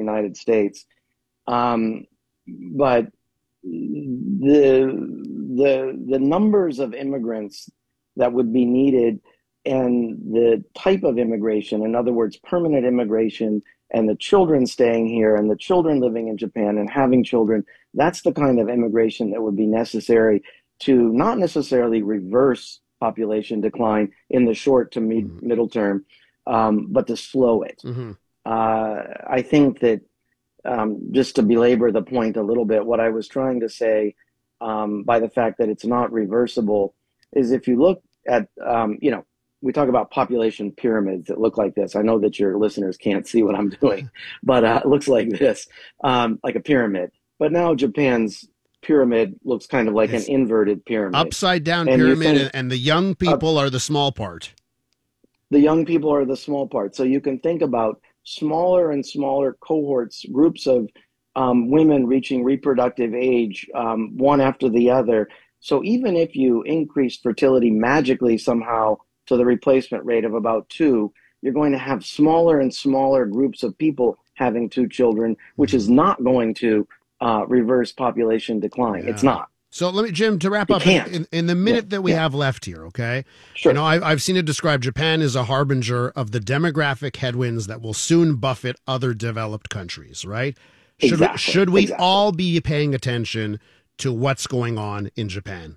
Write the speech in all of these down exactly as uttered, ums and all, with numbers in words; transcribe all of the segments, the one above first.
United States. Um, but the the the numbers of immigrants that would be needed and the type of immigration, in other words, permanent immigration, and the children staying here and the children living in Japan and having children, that's the kind of immigration that would be necessary to not necessarily reverse population decline in the short to mid, mm-hmm. middle term, um, but to slow it. Mm-hmm. Uh, I think that um, just to belabor the point a little bit, what I was trying to say um, by the fact that it's not reversible is if you look at, um, you know, we talk about population pyramids that look like this. I know that your listeners can't see what I'm doing, but uh, it looks like this, um, like a pyramid. But now Japan's pyramid looks kind of like it's an inverted pyramid. Upside down and pyramid, think, and the young people uh, are the small part. The young people are the small part. So you can think about smaller and smaller cohorts, groups of um, women reaching reproductive age, um, one after the other. So even if you increase fertility magically somehow to the replacement rate of about two, you're going to have smaller and smaller groups of people having two children, which is not going to uh, reverse population decline. Yeah. It's not. So let me, Jim, to wrap it up, in, in the minute yeah. that we yeah. have left here, okay? Sure. You know, I've, I've seen it described, Japan is a harbinger of the demographic headwinds that will soon buffet other developed countries, right? Should exactly. we, should we exactly. all be paying attention to what's going on in Japan?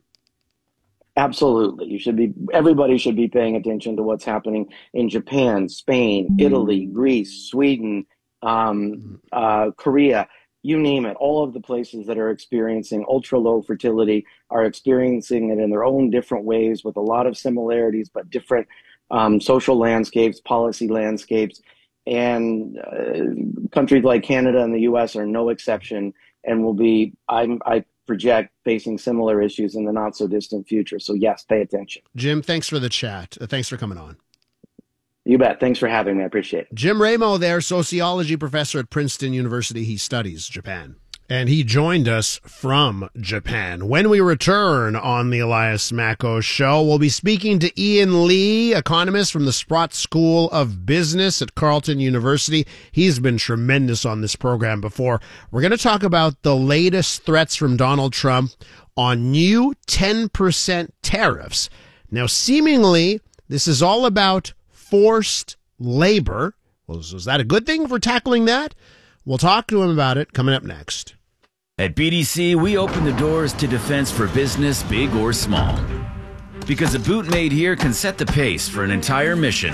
Absolutely. You should be, everybody should be paying attention to what's happening in Japan, Spain, Italy, Greece, Sweden, um, uh, Korea, you name it. All of the places that are experiencing ultra low fertility are experiencing it in their own different ways with a lot of similarities, but different um, social landscapes, policy landscapes. And uh, countries like Canada and the U S are no exception and will be, I'm, I project facing similar issues in the not so distant future. So yes, pay attention. Jim, thanks for the chat. Uh, thanks for coming on. You bet. Thanks for having me. I appreciate it. Jim Ramo there, sociology professor at Princeton University. He studies Japan. And he joined us from Japan. When we return on the Elias Macko Show, we'll be speaking to Ian Lee, economist from the Sprott School of Business at Carleton University. He's been tremendous on this program before. We're going to talk about the latest threats from Donald Trump on new ten percent tariffs. Now, seemingly, this is all about forced labor. Well, is that a good thing for tackling that? We'll talk to him about it coming up next. At B D C, we open the doors to defense for business, big or small. Because a boot made here can set the pace for an entire mission.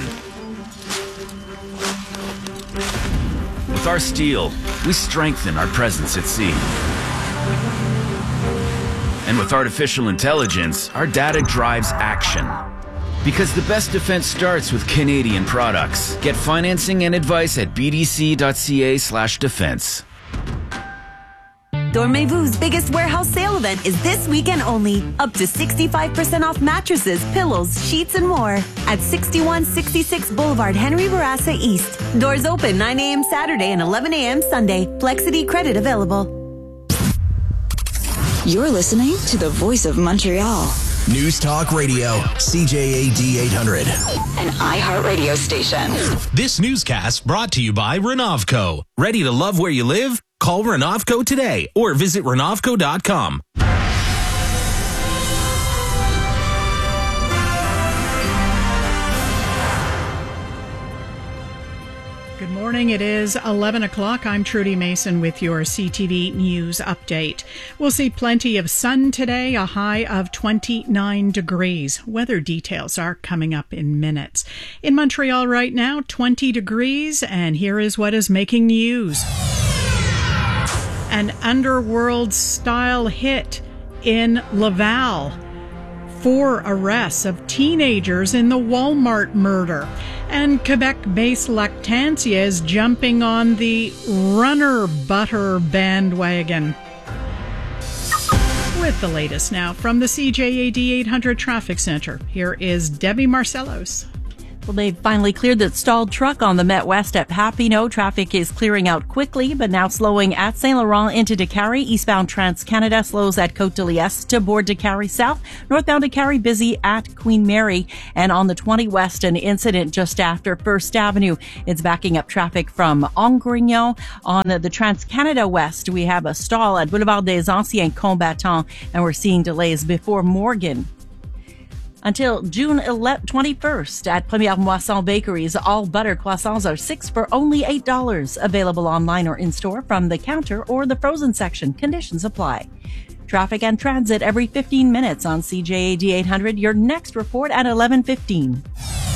With our steel, we strengthen our presence at sea. And with artificial intelligence, our data drives action. Because the best defense starts with Canadian products. Get financing and advice at bdc.ca slash defense. Dormez-Vous's biggest warehouse sale event is this weekend only. Up to sixty-five percent off mattresses, pillows, sheets, and more. At sixty-one sixty-six Boulevard, Henry Bourassa East. Doors open nine a.m. Saturday and eleven a.m. Sunday. Flexity credit available. You're listening to the Voice of Montreal. News Talk Radio, C J A D eight hundred. An iHeartRadio station. This newscast brought to you by Renovco. Ready to love where you live? Call Renovco today or visit Renovco dot com. Good morning. It is eleven o'clock. I'm Trudy Mason with your C T V News update. We'll see plenty of sun today, a high of twenty-nine degrees. Weather details are coming up in minutes. In Montreal right now, twenty degrees, and here is what is making news. An Underworld-style hit in Laval. Four arrests of teenagers in the Walmart murder. And Quebec-based Lactantia is jumping on the runner butter bandwagon. With the latest now from the C J A D eight hundred Traffic Center, here is Debbie Marcellos. Well, they've finally cleared the stalled truck on the Met West at Papineau. Traffic is clearing out quickly, but now slowing at Saint Laurent into Décarie. Eastbound Trans-Canada slows at Côte de l'Est to board Décarie South. Northbound Décarie busy at Queen Mary. And on the twenty West, an incident just after First Avenue. It's backing up traffic from Angrignon. On the Trans-Canada West, we have a stall at Boulevard des Anciens Combattants, and we're seeing delays before Morgan. Until June twenty-first at Première Moisson Bakeries, all butter croissants are six for only eight dollars. Available online or in-store from the counter or the frozen section. Conditions apply. Traffic and transit every fifteen minutes on C J A D eight hundred. Your next report at eleven fifteen.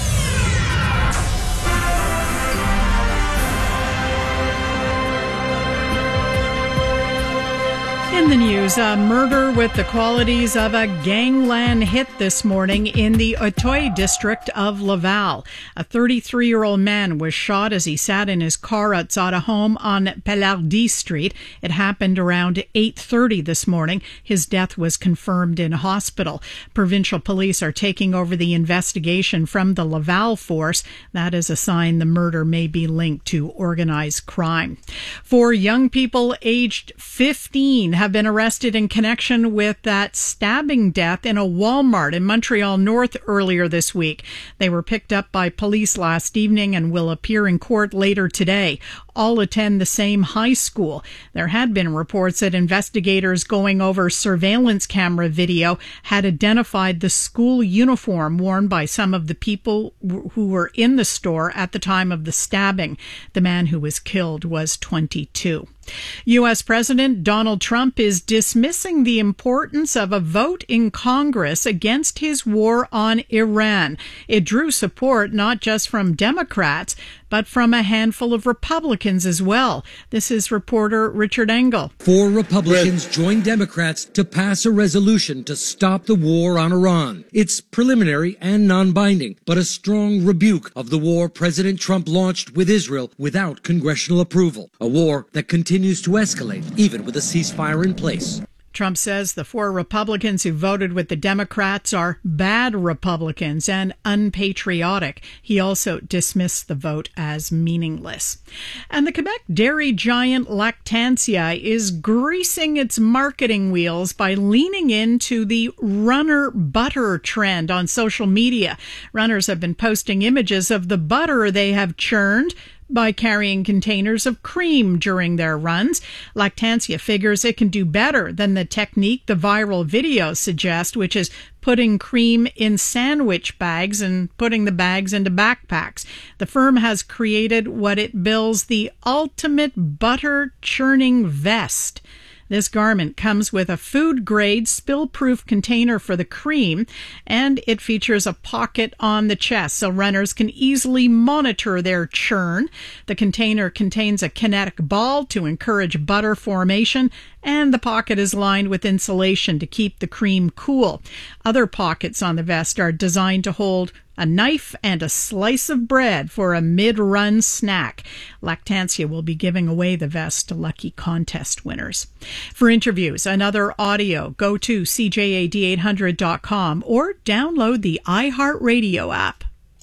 In the news, a murder with the qualities of a gangland hit this morning in the Auteuil district of Laval. A thirty-three-year-old man was shot as he sat in his car outside a home on Pelardy Street. It happened around eight thirty this morning. His death was confirmed in hospital. Provincial police are taking over the investigation from the Laval force. That is a sign the murder may be linked to organized crime. Four young people aged fifteen have been arrested in connection with that stabbing death in a Walmart in Montreal North earlier this week. They were picked up by police last evening and will appear in court later today. All attend the same high school. There had been reports that investigators going over surveillance camera video had identified the school uniform worn by some of the people who were in the store at the time of the stabbing. The man who was killed was twenty-two. U S President Donald Trump is dismissing the importance of a vote in Congress against his war on Iran. It drew support not just from Democrats, but from a handful of Republicans as well. This is reporter Richard Engel. Four Republicans joined Democrats to pass a resolution to stop the war on Iran. It's preliminary and non-binding, but a strong rebuke of the war President Trump launched with Israel without congressional approval. A war that continues to escalate, even with a ceasefire in place. Trump says the four Republicans who voted with the Democrats are bad Republicans and unpatriotic. He also dismissed the vote as meaningless. And the Quebec dairy giant Lactantia is greasing its marketing wheels by leaning into the runner butter trend on social media. Runners have been posting images of the butter they have churned by carrying containers of cream during their runs. Lactantia figures it can do better than the technique the viral videos suggest, which is putting cream in sandwich bags and putting the bags into backpacks. The firm has created what it bills the ultimate butter churning vest. This garment comes with a food-grade, spill-proof container for the cream, and it features a pocket on the chest so runners can easily monitor their churn. The container contains a kinetic ball to encourage butter formation, and the pocket is lined with insulation to keep the cream cool. Other pockets on the vest are designed to hold a knife and a slice of bread for a mid-run snack. Lactantia will be giving away the vest to lucky contest winners. For interviews and other audio, go to C J A D eight hundred dot com or download the iHeartRadio app.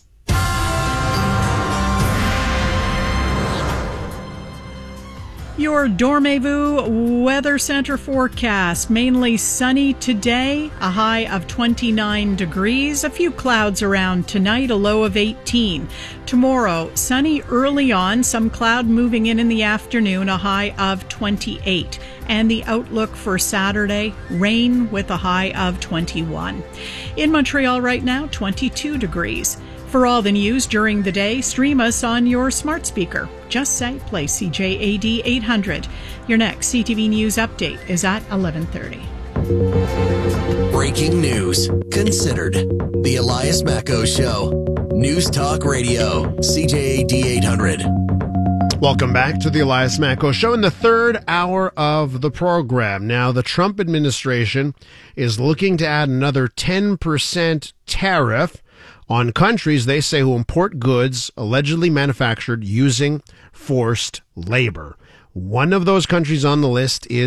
Your Dormez-vous Weather Center forecast. Mainly sunny today, a high of twenty-nine degrees. A few clouds around tonight, a low of eighteen. Tomorrow, sunny early on, some cloud moving in in the afternoon, a high of twenty-eight. And the outlook for Saturday, rain with a high of twenty-one. In Montreal right now, twenty-two degrees. For all the news during the day, stream us on your smart speaker. Just say play C J A D eight hundred. Your next C T V News update is at eleven thirty. Breaking news. Considered. The Elias Macko Show. News Talk Radio. C J A D eight hundred. Welcome back to the Elias Macko Show in the third hour of the program. Now, the Trump administration is looking to add another ten percent tariff on countries, they say, who import goods allegedly manufactured using forced labor. One of those countries on the list is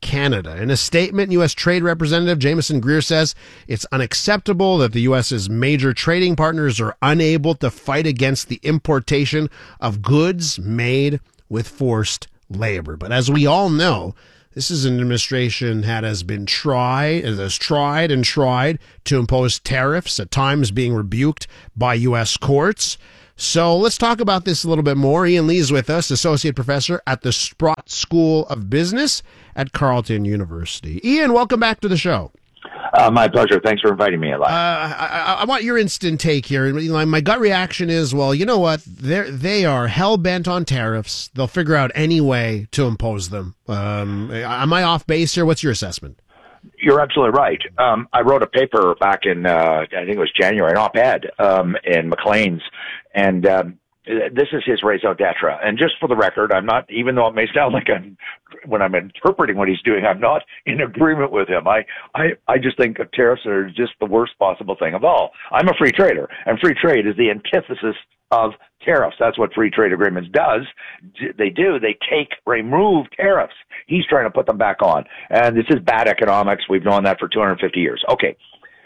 Canada. In a statement, U S Trade Representative Jameson Greer says it's unacceptable that the US's major trading partners are unable to fight against the importation of goods made with forced labor. But as we all know, this is an administration that has been tried, has tried and tried to impose tariffs, at times being rebuked by U S courts. So let's talk about this a little bit more. Ian Lee is with us, Associate Professor at the Sprott School of Business at Carleton University. Ian, welcome back to the show. Uh, my pleasure. Thanks for inviting me, Eli. Uh, I, I want your instant take here. My gut reaction is, well, you know what? They're, they are hell-bent on tariffs. They'll figure out any way to impose them. Um, am I off base here? What's your assessment? You're absolutely right. Um, I wrote a paper back in, uh, I think it was January, an op-ed um, in Maclean's, and um, this is his raison d'etre. And just for the record, I'm not, even though it may sound like I'm, when I'm interpreting what he's doing, I'm not in agreement with him. I, I, I just think tariffs are just the worst possible thing of all. I'm a free trader, and free trade is the antithesis of tariffs. That's what free trade agreements does. They do. They take, remove tariffs. He's trying to put them back on. And this is bad economics. We've known that for two hundred fifty years. Okay.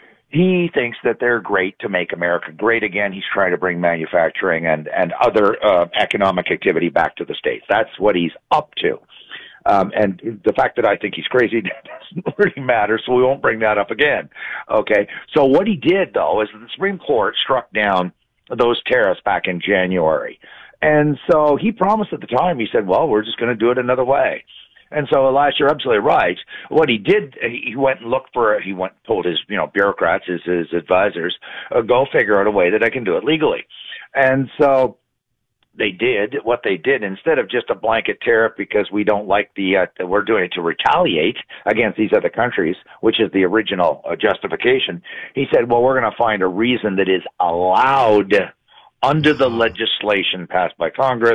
He thinks that they're great to make America great again. He's trying to bring manufacturing and, and other uh, economic activity back to the States. That's what he's up to. Um, and the fact that I think he's crazy doesn't really matter, so we won't bring that up again. Okay. So what he did, though, is the Supreme Court struck down those tariffs back in January. And so he promised at the time, he said, well, we're just going to do it another way. And so, Elias, you're absolutely right. What he did, he went and looked for, he went, told his, you know, bureaucrats, his, his advisors, uh, go figure out a way that I can do it legally. And so they did what they did. Instead of just a blanket tariff because we don't like the, uh, we're doing it to retaliate against these other countries, which is the original uh, justification. He said, well, we're going to find a reason that is allowed under the legislation passed by Congress.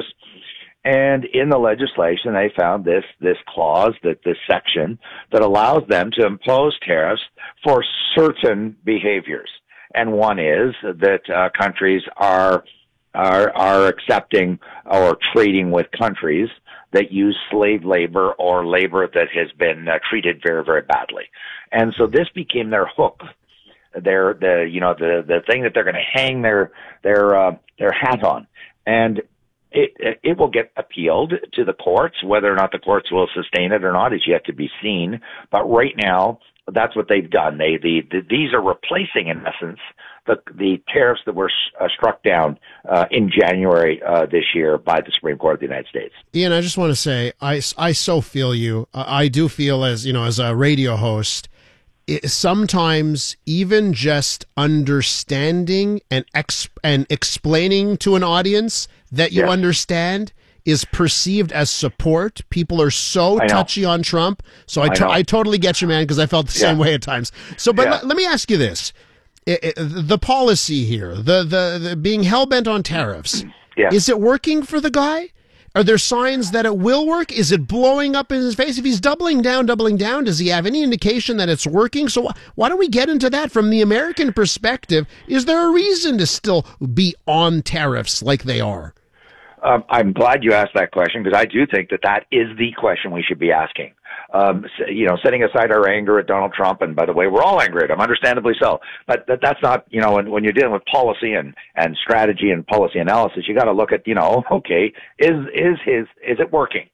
And in the legislation, they found this, this clause, that this section that allows them to impose tariffs for certain behaviors. And one is that uh, countries are, are, are accepting or trading with countries that use slave labor or labor that has been uh, treated very, very badly. And so this became their hook. Their, the, you know, the, the thing that they're going to hang their, their, uh, their hat on. And It, it will get appealed to the courts. Whether or not the courts will sustain it or not is yet to be seen. But right now, that's what they've done. They, the, the these are replacing, in essence, the the tariffs that were uh, struck down uh, in January uh, this year by the Supreme Court of the United States. Ian, I just want to say, I, I so feel you. I do feel, as you know, as a radio host, it, sometimes even just understanding and ex- and explaining to an audience that you yeah. understand is perceived as support. People are so touchy on Trump. So I, t- I, I totally get you, man, because I felt the yeah. same way at times. So, but yeah. l- let me ask you this. It, it, the policy here, the, the, the being hell-bent on tariffs, yeah. is it working for the guy? Are there signs that it will work? Is it blowing up in his face? If he's doubling down, doubling down, does he have any indication that it's working? So why don't we get into that from the American perspective? Is there a reason to still be on tariffs like they are? Um, I'm glad you asked that question, because I do think that that is the question we should be asking. Um, you know, setting aside our anger at Donald Trump, and by the way, we're all angry at him, understandably so. But that, that's not, you know, when, when you're dealing with policy and, and strategy and policy analysis, you got to look at, you know, okay, is is his is it working?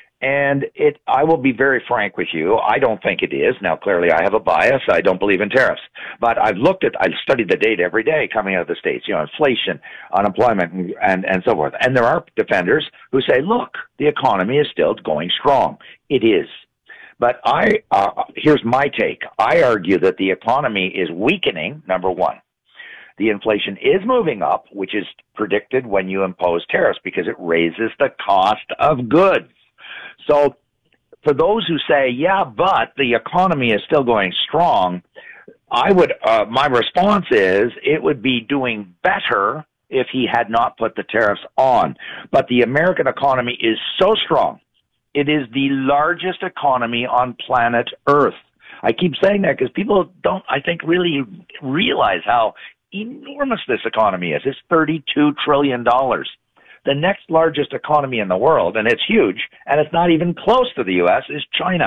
And it, I will be very frank with you. I don't think it is. Now, clearly, I have a bias. I don't believe in tariffs. But I've looked at, I've studied the data every day coming out of the States, you know, inflation, unemployment, and, and, and so forth. And there are defenders who say, look, the economy is still going strong. It is. But I, uh, here's my take. I argue that the economy is weakening, number one. The inflation is moving up, which is predicted when you impose tariffs because it raises the cost of goods. So for those who say, yeah, but the economy is still going strong, I would, uh, my response is it would be doing better if he had not put the tariffs on. But the American economy is so strong. It is the largest economy on planet Earth. I keep saying that because people don't, I think, really realize how enormous this economy is. It's thirty-two trillion dollars. The next largest economy in the world, and it's huge, and it's not even close to the U S, is China.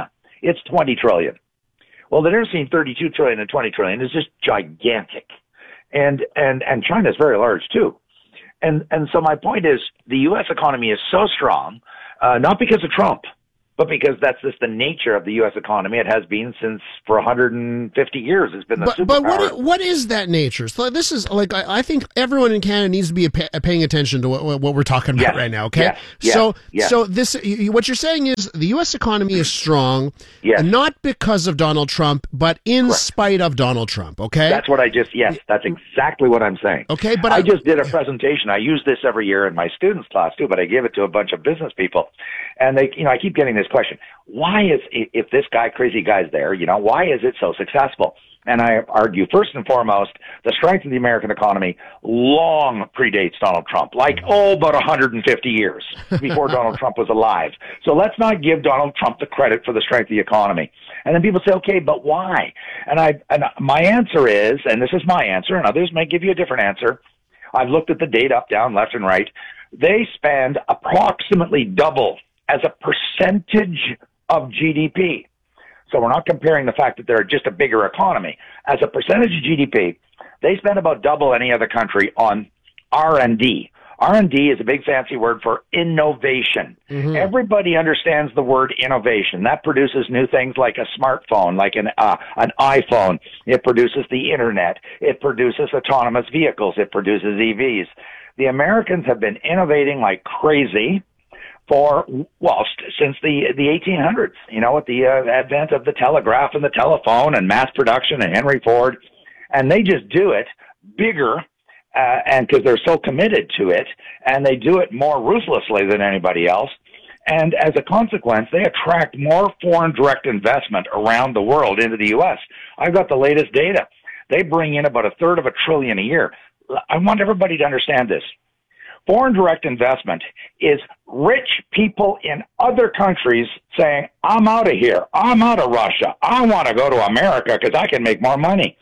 it's twenty trillion. Well, the difference between thirty-two trillion and twenty trillion is just gigantic. And, and, and China is very large too. And, and so my point is the U S economy is so strong, uh, not because of Trump, but because that's just the nature of the U S economy. It has been since for one hundred fifty years. It's been the but, superpower. But what is, what is that nature? So this is like I, I think everyone in Canada needs to be pay, paying attention to what, what we're talking about yes. right now. Okay, yes. Yes. so yes. so this what you're saying is the U S economy is strong, yes. not because of Donald Trump, but in Correct. spite of Donald Trump. Okay, that's what I just yes, that's exactly what I'm saying. Okay, but I, I just did a presentation. I use this every year in my students' class too, but I give it to a bunch of business people, and they, you know, I keep getting this question. Why is, if this guy, crazy guy's there, you know, why is it so successful? And I argue, first and foremost, the strength of the American economy long predates Donald Trump, like, oh, about one hundred fifty years before Donald Trump was alive. So let's not give Donald Trump the credit for the strength of the economy. And then people say, okay, but why? And I, and my answer is, and this is my answer, and others may give you a different answer. I've looked at the data up, down, left, and right. They spend approximately double as a percentage of G D P. So we're not comparing the fact that they're just a bigger economy. As a percentage of G D P, they spend about double any other country on R and D. R and D is a big fancy word for innovation. Mm-hmm. Everybody understands the word innovation. That produces new things like a smartphone, like an uh, an iPhone. It produces the internet. It produces autonomous vehicles. It produces E Vs. The Americans have been innovating like crazy for, well, st- since the the eighteen hundreds, you know, with the uh, advent of the telegraph and the telephone and mass production and Henry Ford. And they just do it bigger, uh, and because they're so committed to it, and they do it more ruthlessly than anybody else. And as a consequence, they attract more foreign direct investment around the world into the U S. I've got the latest data. They bring in about a third of a trillion a year. I want everybody to understand this. Foreign direct investment is rich people in other countries saying, I'm out of here. I'm out of Russia. I want to go to America because I can make more money.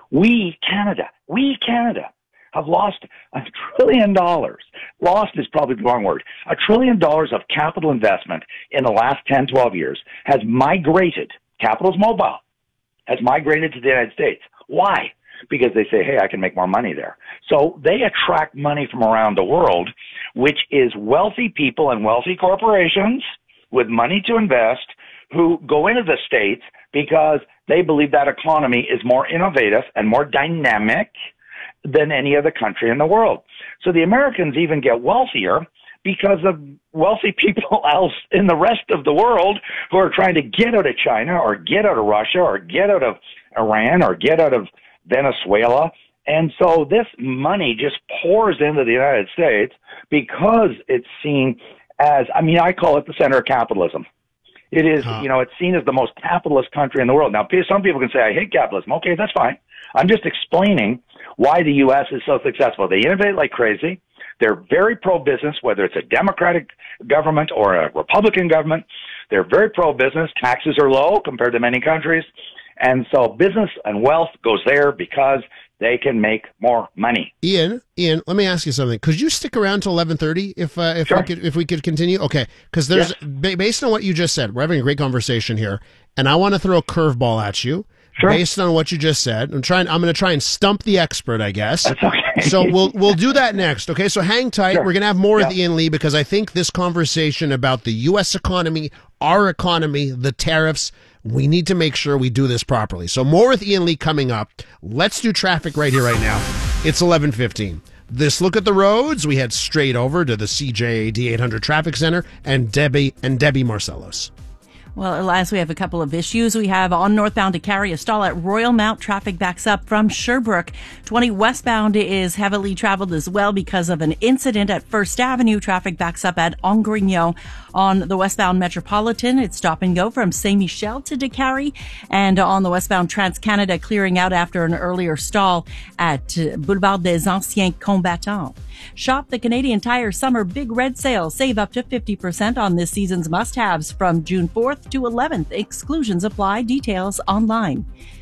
We, Canada, we, Canada, have lost a trillion dollars. Lost is probably the wrong word. A trillion dollars of capital investment in the last ten, twelve years has migrated, capital's mobile, has migrated to the United States. Why? Because they say, hey, I can make more money there. So they attract money from around the world, which is wealthy people and wealthy corporations with money to invest who go into the States because they believe that economy is more innovative and more dynamic than any other country in the world. So the Americans even get wealthier because of wealthy people else in the rest of the world who are trying to get out of China or get out of Russia or get out of Iran or get out of Venezuela. And so this money just pours into the United States because it's seen as, I mean, I call it the center of capitalism. It is, huh. you know, it's seen as the most capitalist country in the world. Now, some people can say, I hate capitalism. Okay, that's fine. I'm just explaining why the U S is so successful. They innovate like crazy. They're very pro-business, whether it's a Democratic government or a Republican government. They're very pro-business. Taxes are low compared to many countries. And so business and wealth goes there because they can make more money. Ian, Ian, let me ask you something. Could you stick around till eleven thirty if uh, if sure. we could if we could continue? Okay, because there's yes. based on what you just said, we're having a great conversation here, and I want to throw a curveball at you. Sure. Based on what you just said, I'm trying. I'm going to try and stump the expert, I guess. That's okay. So we'll we'll do that next. Okay, so hang tight. Sure. We're going to have more yeah. with Ian Lee because I think this conversation about the U S economy, our economy, the tariffs, we need to make sure we do this properly. So more with Ian Lee coming up. Let's do traffic right here, right now. It's eleven fifteen. This look at the roads. We head straight over to the C J A D eight hundred Traffic Center and Debbie and Debbie Marcellos. Well, Elias, we have a couple of issues. We have on northbound to carry a stall at Royal Mount. Traffic backs up from Sherbrooke. twenty westbound is heavily traveled as well because of an incident at First Avenue. Traffic backs up at Ongrignon. On the westbound Metropolitan, it's stop and go from Saint Michel to DeCarry. And on the westbound Trans-Canada, clearing out after an earlier stall at Boulevard des Anciens Combattants. Shop the Canadian Tire Summer Big Red Sale. Save up to fifty percent on this season's must-haves from June fourth to eleventh. Exclusions apply. Details online.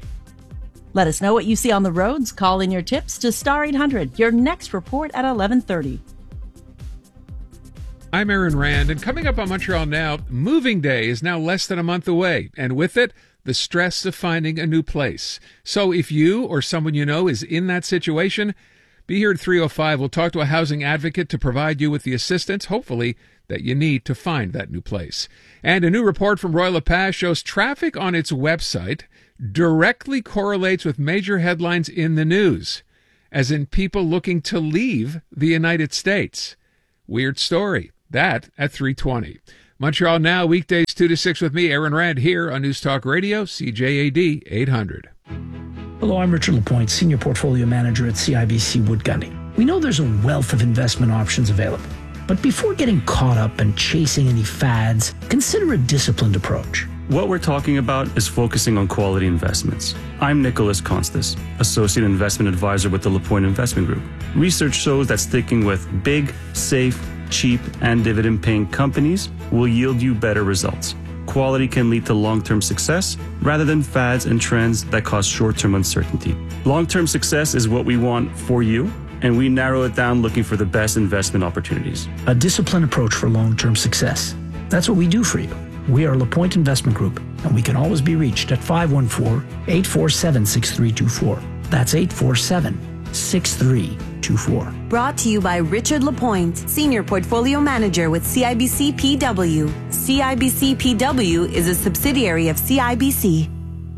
Let us know what you see on the roads. Call in your tips to Star eight hundred. Your next report at eleven thirty. I'm Aaron Rand, and coming up on Montreal Now, moving day is now less than a month away, and with it, the stress of finding a new place. So if you or someone you know is in that situation, be here at three oh five. We'll talk to a housing advocate to provide you with the assistance, hopefully, that you need to find that new place. And a new report from Royal LePage shows traffic on its website directly correlates with major headlines in the news, as in people looking to leave the United States. Weird story. That at three twenty. Montreal Now, weekdays two to six with me, Aaron Rand, here on News Talk Radio, C J A D eight hundred. Hello, I'm Richard Lapointe, Senior Portfolio Manager at C I B C Wood Gundy. We know there's a wealth of investment options available, but before getting caught up and chasing any fads, consider a disciplined approach. What we're talking about is focusing on quality investments. I'm Nicholas Constas, Associate Investment Advisor with the Lapointe Investment Group. Research shows that sticking with big, safe, cheap, and dividend-paying companies will yield you better results. Quality can lead to long-term success rather than fads and trends that cause short-term uncertainty. Long-term success is what we want for you, and we narrow it down looking for the best investment opportunities. A disciplined approach for long-term success. That's what we do for you. We are LaPointe Investment Group, and we can always be reached at five one four, eight four seven, six three two four. That's eight four seven, six three two four. Brought to you by Richard Lapointe, Senior Portfolio Manager with C I B C P W. C I B C P W is a subsidiary of C I B C.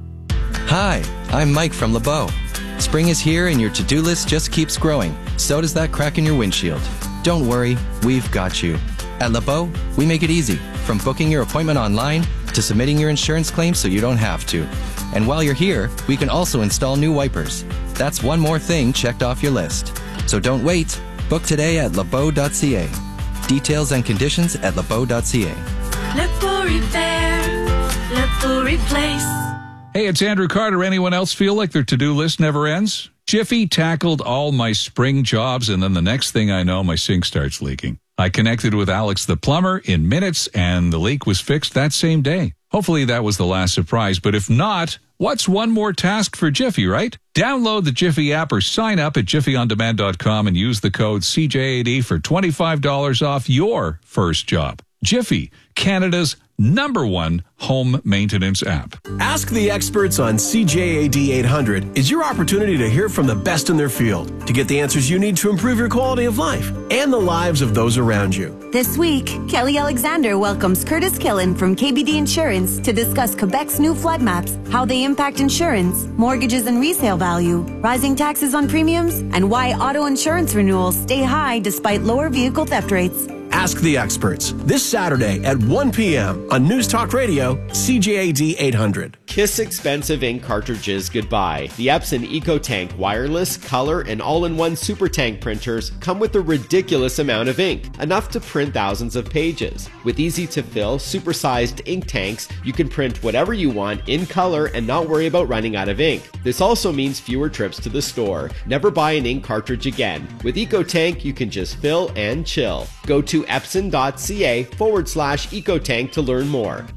Hi, I'm Mike from LeBeau. Spring is here and your to-do list just keeps growing. So does that crack in your windshield. Don't worry, we've got you. At LeBeau, we make it easy, from booking your appointment online to submitting your insurance claim so you don't have to. And while you're here, we can also install new wipers. That's one more thing checked off your list. So don't wait. Book today at lebeau dot c a. Details and conditions at lebeau dot c a. LeBeau Repair, LeBeau Replace. Hey, it's Andrew Carter. Anyone else feel like their to-do list never ends? Jiffy tackled all my spring jobs, and then the next thing I know, my sink starts leaking. I connected with Alex the plumber in minutes, and the leak was fixed that same day. Hopefully that was the last surprise, but if not, what's one more task for Jiffy, right? Download the Jiffy app or sign up at jiffy on demand dot com and use the code C J A D for twenty-five dollars off your first job. Jiffy, Canada's number one home maintenance app. Ask the Experts on C J A D eight hundred is your opportunity to hear from the best in their field, to get the answers you need to improve your quality of life and the lives of those around you. This week, Kelly Alexander welcomes Curtis Killen from K B D Insurance to discuss Quebec's new flood maps, how they impact insurance, mortgages and resale value, rising taxes on premiums, and why auto insurance renewals stay high despite lower vehicle theft rates. Ask the Experts this Saturday at one p.m. on News Talk Radio, C J A D eight hundred. Kiss expensive ink cartridges goodbye. The Epson EcoTank wireless, color, and all-in-one super tank printers come with a ridiculous amount of ink, enough to print thousands of pages. With easy-to-fill, super-sized ink tanks, you can print whatever you want in color and not worry about running out of ink. This also means fewer trips to the store. Never buy an ink cartridge again. With EcoTank, you can just fill and chill. Go to epson.ca forward slash EcoTank to learn more.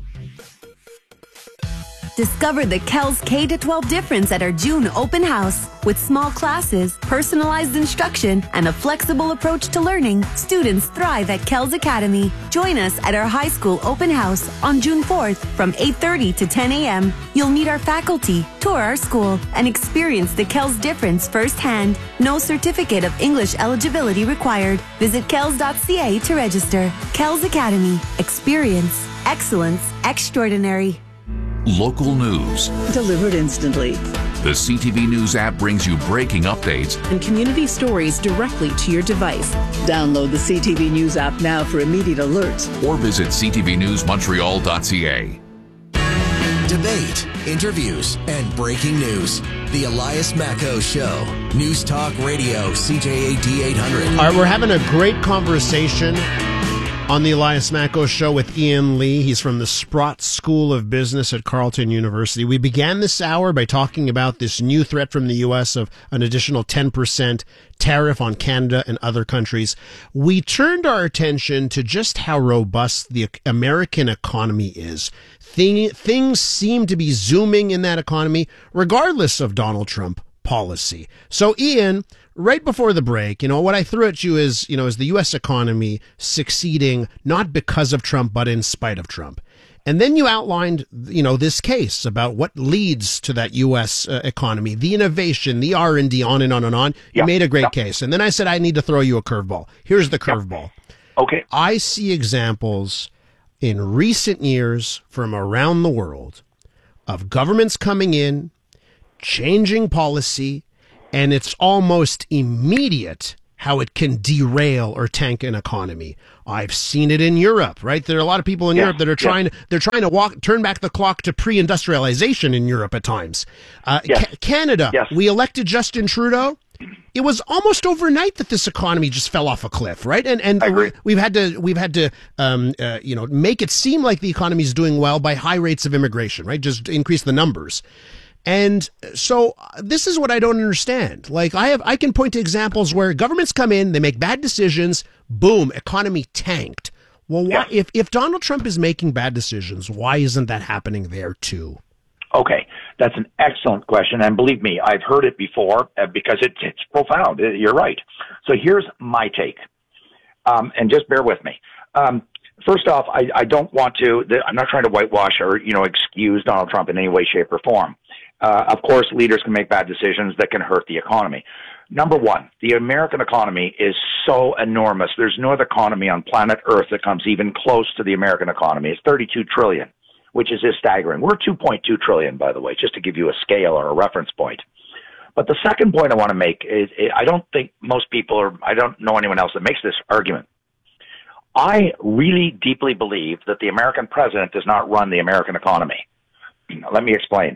Discover the Kells K to twelve difference at our June open house. With small classes, personalized instruction, and a flexible approach to learning, students thrive at Kells Academy. Join us at our high school open house on June fourth from eight thirty to ten a.m. You'll meet our faculty, tour our school, and experience the Kells difference firsthand. No certificate of English eligibility required. Visit kells dot c a to register. Kells Academy. Experience. Excellence. Extraordinary. Local news delivered instantly. The C T V News app brings you breaking updates and community stories directly to your device. Download the C T V News app now for immediate alerts. Or visit c t v news montreal dot c a. Debate, interviews, and breaking news. The Elias Macko Show. News Talk Radio, C J A D eight hundred. All right, we're having a great conversation on the Elias Macko Show with Ian Lee. He's from the Sprott School of Business at Carleton University. We began this hour by talking about this new threat from the U S of an additional ten percent tariff on Canada and other countries. We turned our attention to just how robust the American economy is. Thing, things seem to be zooming in that economy, regardless of Donald Trump policy. So, Ian, right before the break, you know, what I threw at you is, you know, is the U S economy succeeding not because of Trump, but in spite of Trump. And then you outlined, you know, this case about what leads to that U S uh, economy, the innovation, the R and D, on and on and on. You Yeah. made a great Yeah. case. And then I said, I need to throw you a curveball. Here's the curveball. Okay. I see examples in recent years from around the world of governments coming in, changing policy, and it's almost immediate how it can derail or tank an economy. I've seen it in Europe, right? There are a lot of people in Yeah, Europe that are yeah. trying, they're trying to walk, turn back the clock to pre-industrialization in Europe at times. Uh, Yes. Ca- Canada, Yes. we elected Justin Trudeau. It was almost overnight that this economy just fell off a cliff, right? And and we- we've had to we've had to um, uh, you know make it seem like the economy is doing well by high rates of immigration, right? Just increase the numbers. And so uh, this is what I don't understand. Like I have, I can point to examples where governments come in, they make bad decisions, boom, economy tanked. Well, why, if if Donald Trump is making bad decisions, why isn't that happening there too? Okay, that's an excellent question, and believe me, I've heard it before uh, because it, it's profound. Uh, You're right. So here's my take, um, and just bear with me. Um, first off, I, I don't want to. The, I'm not trying to whitewash or you know excuse Donald Trump in any way, shape, or form. Uh, of course, leaders can make bad decisions that can hurt the economy. Number one, the American economy is so enormous. There's no other economy on planet Earth that comes even close to the American economy. It's thirty-two trillion dollars. Which is just staggering. We're two point two trillion dollars, by the way, just to give you a scale or a reference point. But the second point I want to make is I don't think most people, or I don't know anyone else that makes this argument. I really deeply believe that the American president does not run the American economy. Let me explain.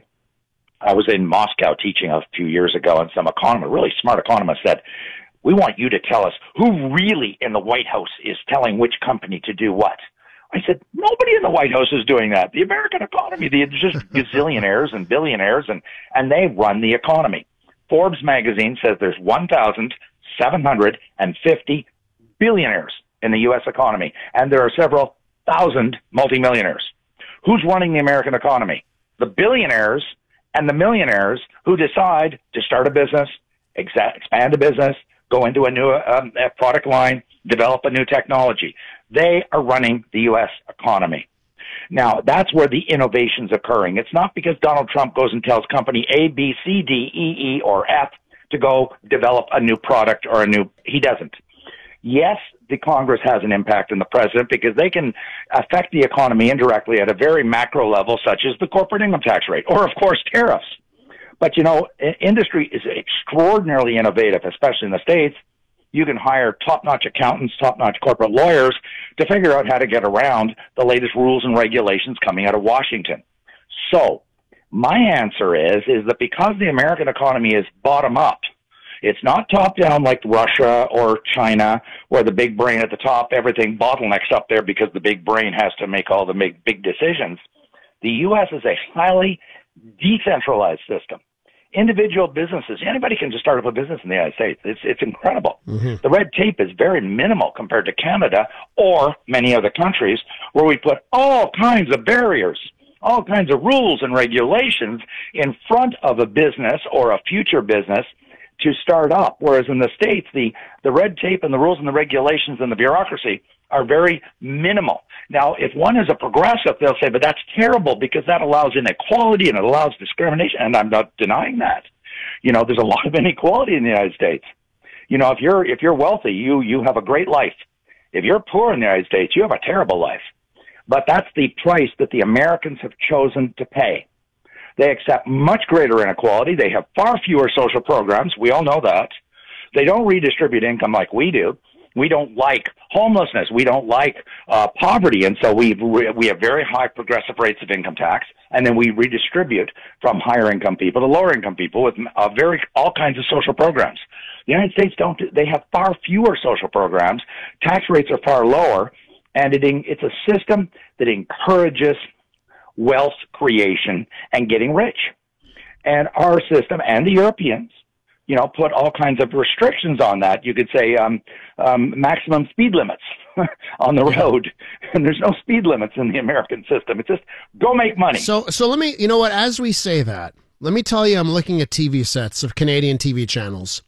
I was in Moscow teaching a few years ago, and some economist, really smart economist, said, we want you to tell us who really in the White House is telling which company to do what. I said, nobody in the White House is doing that. The American economy, the just gazillionaires and billionaires, and, and they run the economy. Forbes magazine says there's one thousand seven hundred fifty billionaires in the U S economy, and there are several thousand multimillionaires. Who's running the American economy? The billionaires and the millionaires who decide to start a business, exa- expand a business, go into a new um, a product line, develop a new technology. They are running the U S economy. Now, that's where the innovation's occurring. It's not because Donald Trump goes and tells company A, B, C, D, E, E, or F to go develop a new product or a new... He doesn't. Yes, the Congress has an impact on the president because they can affect the economy indirectly at a very macro level, such as the corporate income tax rate, or, of course, tariffs. But, you know, industry is extraordinarily innovative, especially in the States. You can hire top-notch accountants, top-notch corporate lawyers to figure out how to get around the latest rules and regulations coming out of Washington. So my answer is, is that because the American economy is bottom-up, it's not top-down like Russia or China, where the big brain at the top, everything bottlenecks up there because the big brain has to make all the big, big decisions. The U S is a highly decentralized system. Individual businesses, anybody can just start up a business in the United States. It's it's incredible. Mm-hmm. The red tape is very minimal compared to Canada or many other countries where we put all kinds of barriers, all kinds of rules and regulations in front of a business or a future business to start up. Whereas in the States, the, the red tape and the rules and the regulations and the bureaucracy are very minimal. Now, if one is a progressive, they'll say, but that's terrible because that allows inequality and it allows discrimination. And I'm not denying that. You know, there's a lot of inequality in the United States. You know, if you're, if you're wealthy, you, you have a great life. If you're poor in the United States, you have a terrible life. But that's the price that the Americans have chosen to pay. They accept much greater inequality. They have far fewer social programs. We all know that. They don't redistribute income like we do. We don't like homelessness. We don't like uh, poverty. And so we we have very high progressive rates of income tax. And then we redistribute from higher income people to lower income people with uh, very all kinds of social programs. The United States don't. They have far fewer social programs. Tax rates are far lower. And it, it's a system that encourages wealth creation and getting rich. And our system and the Europeans, you know, put all kinds of restrictions on that. You could say um, um, maximum speed limits on the road. And there's no speed limits in the American system. It's just go make money. So, so let me, you know what, as we say that, let me tell you, I'm looking at T V sets of Canadian T V channels.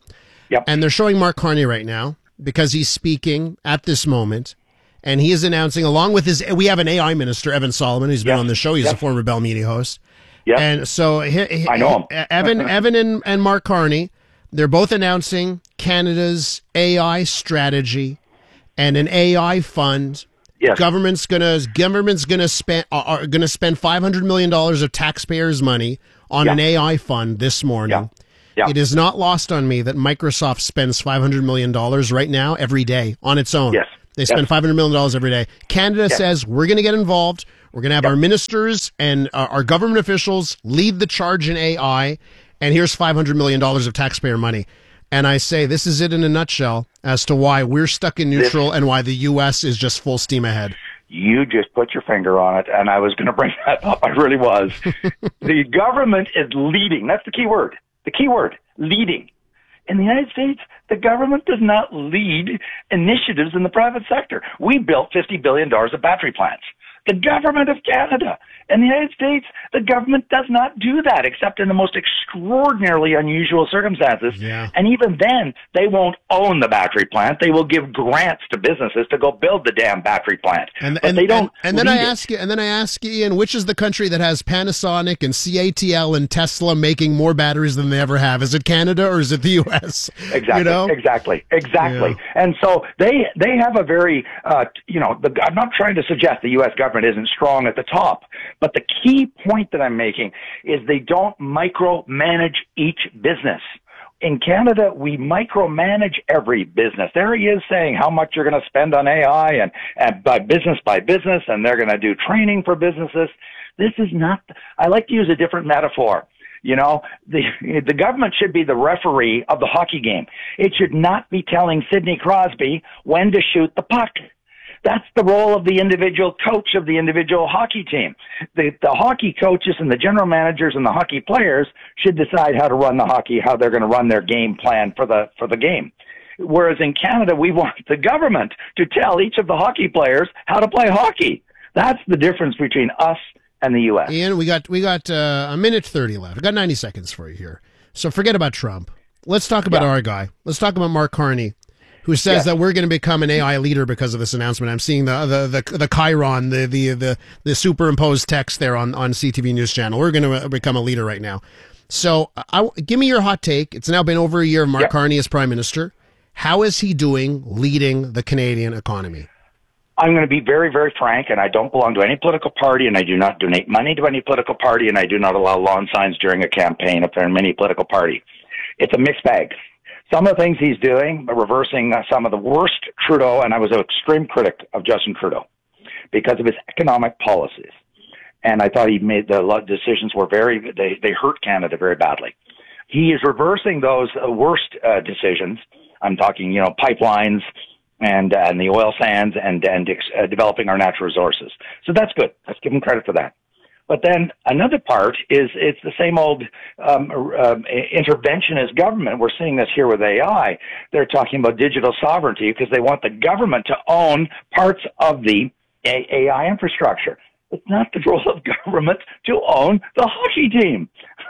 Yep. And they're showing Mark Carney right now because he's speaking at this moment. And he is announcing, along with his, we have an A I minister, Evan Solomon, who's been Yep. on the show. He's Yep. a former Bell Media host. Yep. And so he, he, I know him. Evan, Evan and, and Mark Carney, they're both announcing Canada's A I strategy and an A I fund. Yes. Government's gonna government's gonna spend are gonna spend five hundred million dollars of taxpayers' money on Yeah. an A I fund this morning. Yeah. Yeah. It is not lost on me that Microsoft spends five hundred million dollars right now every day on its own. Yes. They spend Yes. five hundred million dollars every day. Canada Yes. says we're going to get involved. We're going to have Yep. our ministers and our, our government officials lead the charge in A I. And here's five hundred million dollars of taxpayer money. And I say this is it in a nutshell as to why we're stuck in neutral and why the U S is just full steam ahead. You just put your finger on it, and I was going to bring that up. I really was. The government is leading. That's the key word. The key word, leading. In the United States, the government does not lead initiatives in the private sector. We built fifty billion dollars of battery plants. The government of Canada. In the United States, the government does not do that except in the most extraordinarily unusual circumstances. Yeah. And even then, they won't own the battery plant. They will give grants to businesses to go build the damn battery plant. And, but and, they don't. and, and then I lead it. ask you, and then I ask you, Ian, which is the country that has Panasonic and C A T L and Tesla making more batteries than they ever have? Is it Canada or is it the U S? Exactly. You know? Exactly. Exactly. Yeah. And so they they have a very uh, you know the, I'm not trying to suggest the U S government isn't strong at the top, but the key point that I'm making is they don't micromanage each business. In Canada, we micromanage every business. There he is saying how much you're going to spend on A I and, and by business by business, and they're going to do training for businesses. This is not, I like to use a different metaphor. You know, the the government should be the referee of the hockey game. It should not be telling Sidney Crosby when to shoot the puck. That's the role of the individual coach of the individual hockey team. The, the hockey coaches and the general managers and the hockey players should decide how to run the hockey, how they're going to run their game plan for the for the game. Whereas in Canada, we want the government to tell each of the hockey players how to play hockey. That's the difference between us and the U S. Ian, we got we got uh, a minute thirty left. I got ninety seconds for you here. So forget about Trump. Let's talk about Yeah. our guy. Let's talk about Mark Carney, who says Yes. that we're going to become an A I leader because of this announcement. I'm seeing the the the, the Chiron, the, the the the superimposed text there on on C T V News Channel. We're going to become a leader right now. So I, give me your hot take. It's now been over a year of Mark Yep. Carney as Prime Minister. How is he doing leading the Canadian economy? I'm going to be very, very frank, and I don't belong to any political party, and I do not donate money to any political party, and I do not allow lawn signs during a campaign if they're in any political party. It's a mixed bag. Some of the things he's doing, reversing uh, some of the worst Trudeau, and I was an extreme critic of Justin Trudeau because of his economic policies. And I thought he made the decisions were very, they, they hurt Canada very badly. He is reversing those uh, worst uh, decisions. I'm talking, you know, pipelines, and uh, and the oil sands and and uh, developing our natural resources. So that's good. Let's give him credit for that. But then another part is it's the same old um, uh, interventionist government. We're seeing this here with A I. They're talking about digital sovereignty because they want the government to own parts of the A I infrastructure. It's not the role of government to own the hockey team.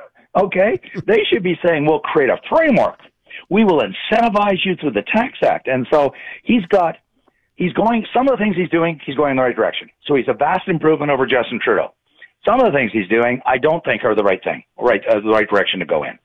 Okay? They should be saying, we'll create a framework. We will incentivize you through the Tax Act. And so he's got, he's going, some of the things he's doing, he's going in the right direction. So he's a vast improvement over Justin Trudeau. Some of the things he's doing, I don't think are the right thing, right, uh, the right direction to go in.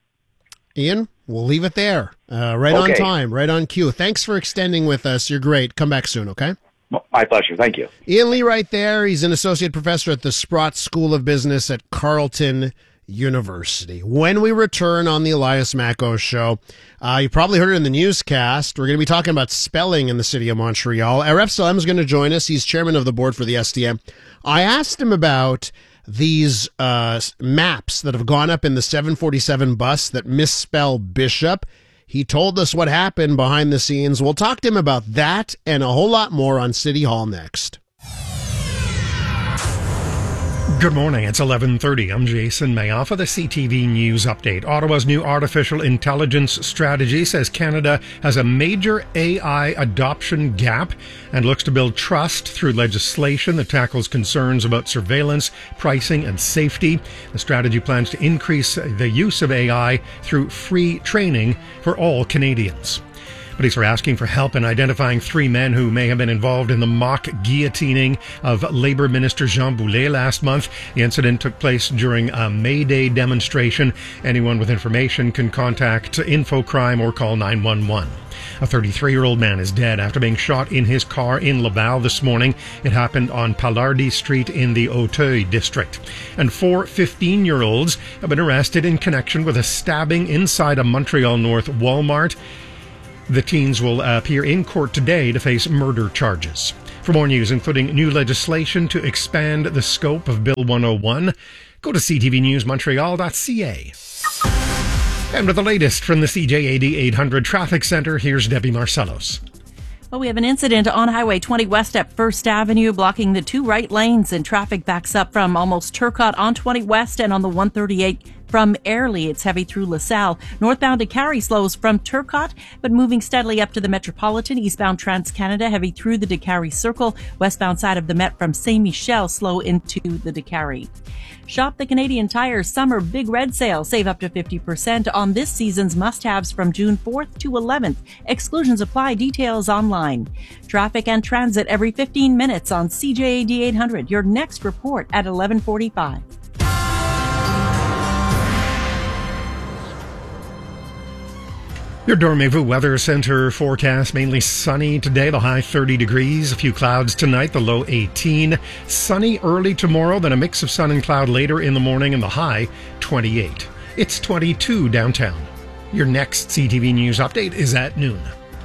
Ian, we'll leave it there. Uh, right on Okay. time, right on cue. Thanks for extending with us. You're great. Come back soon, okay? My pleasure. Thank you. Ian Lee right there. He's an associate professor at the Sprott School of Business at Carleton University. When we return on the Elias Macko Show, uh, you probably heard it in the newscast. We're going to be talking about spelling in the city of Montreal. Aref Salem is going to join us. He's chairman of the board for the S D M. I asked him about these uh, maps that have gone up in the seven forty-seven bus that misspell Bishop. He told us what happened behind the scenes. We'll talk to him about that and a whole lot more on City Hall next. Good morning. It's eleven thirty. I'm Jason Mayoff for the C T V News Update. Ottawa's new artificial intelligence strategy says Canada has a major A I adoption gap and looks to build trust through legislation that tackles concerns about surveillance, pricing, and safety. The strategy plans to increase the use of A I through free training for all Canadians. Police are asking for help in identifying three men who may have been involved in the mock guillotining of Labour Minister Jean Boulet last month. The incident took place during a May Day demonstration. Anyone with information can contact InfoCrime or call nine one one. A thirty-three-year-old man is dead after being shot in his car in Laval this morning. It happened on Palardy Street in the Auteuil district. And four fifteen-year-olds have been arrested in connection with a stabbing inside a Montreal North Walmart. The teens will appear in court today to face murder charges. For more news, including new legislation to expand the scope of Bill one oh one, go to c t v news montreal dot c a. And with the latest from the C J A D eight hundred Traffic Center, here's Debbie Marcellos. Well, we have an incident on Highway twenty West at First Avenue, blocking the two right lanes, and traffic backs up from almost Turcotte on twenty West and on the one thirty-eight from Airlie. It's heavy through LaSalle. Northbound to Carrie slows from Turcotte, but moving steadily up to the Metropolitan. Eastbound Trans-Canada, heavy through the DeCarry Circle. Westbound side of the Met from Saint-Michel, slow into the DeCarry. Shop the Canadian Tire Summer Big Red Sale. Save up to fifty percent on this season's must-haves from June fourth to eleventh. Exclusions apply. Details online. Traffic and transit every fifteen minutes on C J A D eight hundred. Your next report at eleven forty-five. Your Dormez-vous Weather Center forecast, mainly sunny today, the high thirty degrees. A few clouds tonight, the low eighteen. Sunny early tomorrow, then a mix of sun and cloud later in the morning, and the high twenty-eight. It's twenty-two downtown. Your next C T V News update is at noon.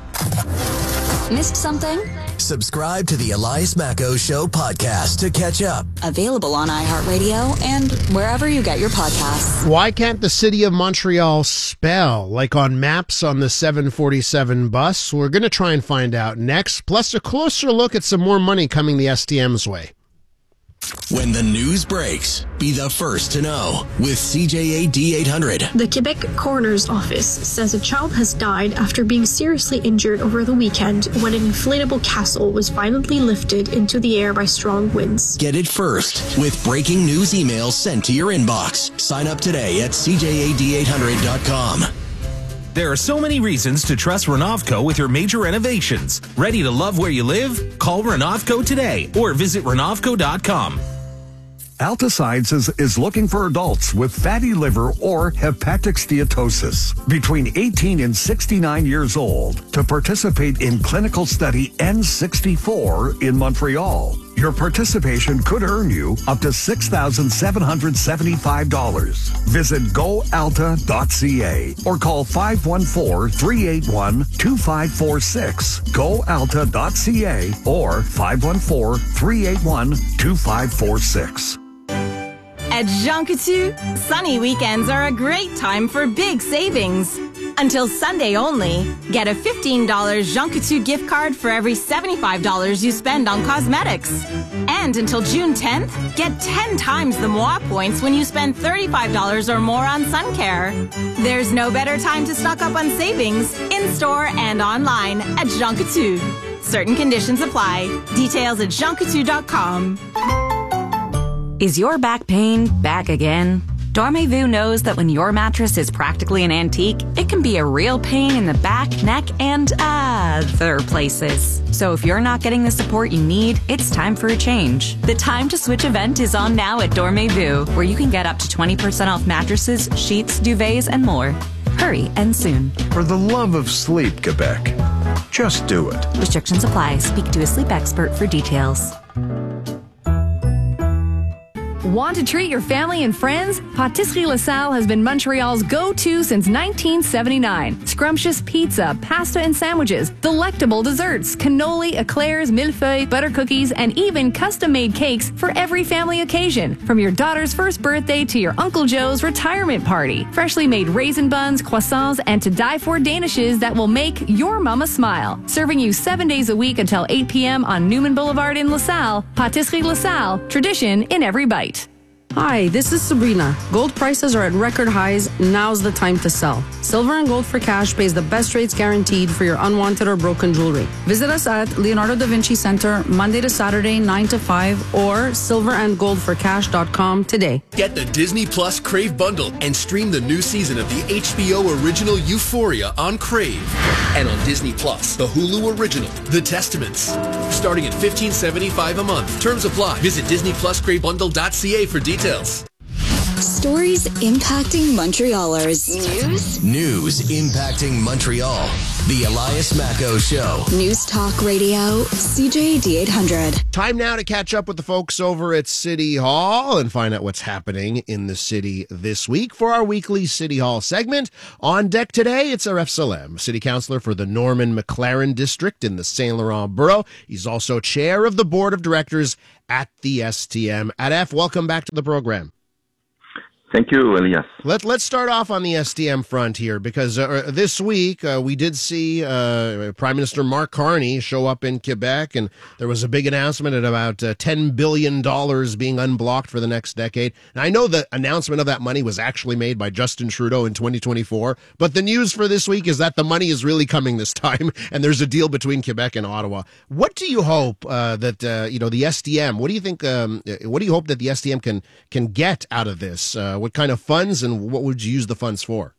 Missed something? Subscribe to the Elias Macko Show podcast to catch up. Available on iHeartRadio and wherever you get your podcasts. Why can't the city of Montreal spell like on maps on the seven forty-seven bus? We're going to try and find out next. Plus a closer look at some more money coming the S T M's way. When the news breaks, be the first to know with C J A D eight hundred. The Quebec Coroner's Office says a child has died after being seriously injured over the weekend when an inflatable castle was violently lifted into the air by strong winds. Get it first with breaking news emails sent to your inbox. Sign up today at c j a d eight hundred dot com. There are so many reasons to trust Renovco with your major renovations. Ready to love where you live? Call Renovco today or visit renovco dot com. Alta Sciences is looking for adults with fatty liver or hepatic steatosis between eighteen and sixty-nine years old to participate in clinical study N sixty-four in Montreal. Your participation could earn you up to six thousand seven hundred seventy-five dollars. Visit go alta dot c a or call five one four, three eight one, two five four six. go alta dot c a or five one four, three eight one, two five four six. At Jean Coutu, sunny weekends are a great time for big savings. Until Sunday only, get a fifteen dollars Jean Coutu gift card for every seventy-five dollars you spend on cosmetics. And until June tenth, get ten times the Moi points when you spend thirty-five dollars or more on sun care. There's no better time to stock up on savings, in-store and online at Jean Coutu. Certain conditions apply. Details at jean coutu dot com. Is your back pain back again? Dormez-vous knows that when your mattress is practically an antique, it can be a real pain in the back, neck, and other places. So if you're not getting the support you need, it's time for a change. The Time to Switch event is on now at Dormez-vous, where you can get up to twenty percent off mattresses, sheets, duvets, and more. Hurry and soon. For the love of sleep, Quebec, just do it. Restrictions apply. Speak to a sleep expert for details. Want to treat your family and friends? Patisserie LaSalle has been Montreal's go-to since nineteen seventy-nine. Scrumptious pizza, pasta and sandwiches, delectable desserts, cannoli, eclairs, millefeuille, butter cookies, and even custom-made cakes for every family occasion. From your daughter's first birthday to your Uncle Joe's retirement party. Freshly made raisin buns, croissants, and to die for danishes that will make your mama smile. Serving you seven days a week until eight p.m. on Newman Boulevard in LaSalle. Patisserie LaSalle, tradition in every bite. Hi, this is Sabrina. Gold prices are at record highs. Now's the time to sell. Silver and Gold for Cash pays the best rates guaranteed for your unwanted or broken jewelry. Visit us at Leonardo da Vinci Center Monday to Saturday, nine to five, or silver and gold for cash dot com today. Get the Disney Plus Crave bundle and stream the new season of the H B O original Euphoria on Crave. And on Disney Plus, the Hulu original, The Testaments. Starting at fifteen seventy-five a month. Terms apply. Visit disney plus crave bundle dot c a for details. Stories impacting Montrealers. News. News impacting Montreal. The Elias Macco Show. News Talk Radio, C J A D eight hundred. Time now to catch up with the folks over at City Hall and find out what's happening in the city this week for our weekly City Hall segment. On deck today, it's Aref Salem, City Councillor for the Norman McLaren District in the Saint Laurent Borough. He's also chair of the Board of Directors at the S T M. Aref, welcome back to the program. Thank you, Elias. Let, let's start off on the S T M front here, because uh, this week uh, we did see uh, Prime Minister Mark Carney show up in Quebec, and there was a big announcement at about uh, ten billion dollars being unblocked for the next decade. And I know the announcement of that money was actually made by Justin Trudeau in twenty twenty-four, but the news for this week is that the money is really coming this time, and there's a deal between Quebec and Ottawa. What do you hope uh, that, uh, you know, the S T M, what do you think, um, what do you hope that the S T M can, can get out of this? Uh, What kind of funds, and what would you use the funds for?